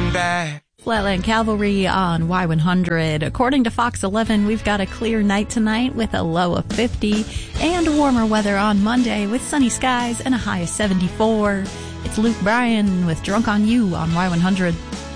looking back. Flatland Cavalry on Y100. According to Fox 11, we've got a clear night tonight with a low of 50 and warmer weather on Monday with sunny skies and a high of 74. It's Luke Bryan with Drunk on You on Y100.